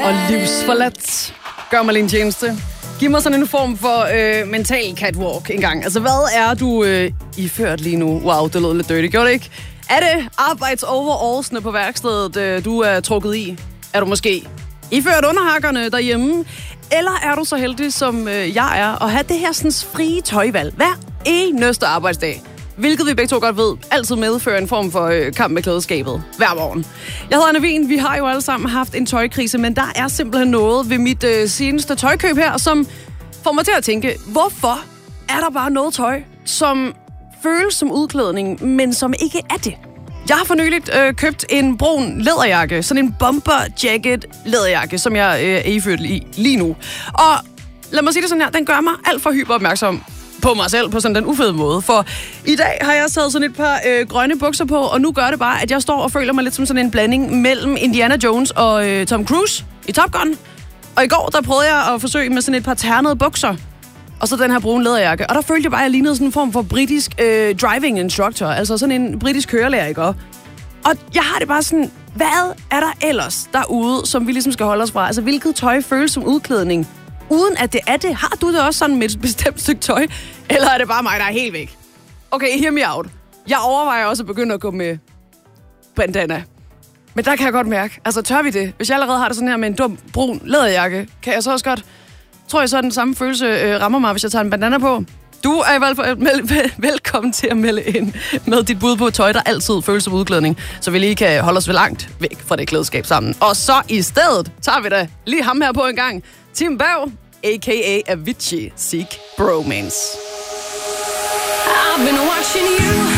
og livsforladt. Gør mig lige en tjeneste. Giv mig sådan en form for mental catwalk engang. Altså, hvad er du iført lige nu? Wow, det lød lidt dirty, gjorde det ikke? Er det arbejdsoverallsene på værkstedet, du er trukket i? Er du måske iført underhakkerne derhjemme? Eller er du så heldig, som jeg er, at have det her sådan frie tøjvalg hver eneste arbejdsdag? Hvilket vi begge to godt ved, altid medfører en form for kamp med klædeskabet hver morgen. Jeg hedder Anna Wien, vi har jo alle sammen haft en tøjkrise, men der er simpelthen noget ved mit seneste tøjkøb her, som får mig til at tænke, hvorfor er der bare noget tøj, som føles som udklædning, men som ikke er det? Jeg har for nyligt købt en brun læderjakke, sådan en bomber jacket læderjakke, som jeg er iført i lige nu. Og lad mig sige det sådan her, den gør mig alt for hyperopmærksom på mig selv på sådan den ufede måde. For i dag har jeg taget sådan et par grønne bukser på, og nu gør det bare, at jeg står og føler mig lidt som sådan en blanding mellem Indiana Jones og Tom Cruise i Top Gun. Og i går, der prøvede jeg at forsøge med sådan et par ternede bukser, og så den her brune læderjakke. Og der følte jeg bare, at jeg lignede sådan en form for britisk driving instructor, altså sådan en britisk kørelærer, ikke? Og jeg har det bare sådan, hvad er der ellers derude, som vi ligesom skal holde os fra? Altså, hvilket tøj føles som udklædning? Uden at det er det. Har du det også sådan med et bestemt stykke tøj? Eller er det bare mig, der er helt væk? Okay, hear me out. Jeg overvejer også at begynde at gå med bandana. Men der kan jeg godt mærke. Altså, tør vi det? Hvis jeg allerede har det sådan her med en dum, brun læderjakke, kan jeg så også godt... Tror jeg så, at den samme følelse rammer mig, hvis jeg tager en bandana på? Du er i hvert fald velkommen til at melde ind med dit bud på tøj, der altid føles som udklædning, så vi lige kan holde os langt væk fra det klædeskab sammen. Og så i stedet tager vi da lige ham her på en gang. Tim Bav, a.k.a. Avicii, Seek Bromance. I've been watching you